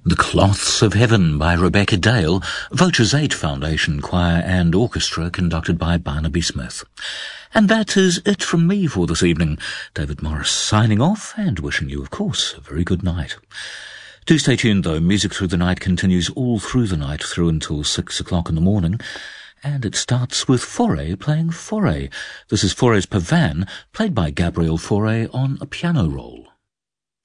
The Cloths of Heaven by Rebecca Dale, Vulture's 8 Foundation Choir and Orchestra conducted by Barnaby Smith. And that is it from me for this evening. David Morris signing off and wishing you, of course, a very good night. Do stay tuned though, Music Through the Night continues all through the night through until 6 o'clock in the morning. And it starts with Fauré playing Fauré. This is Fauré's Pavan, played by Gabriel Fauré on a piano roll.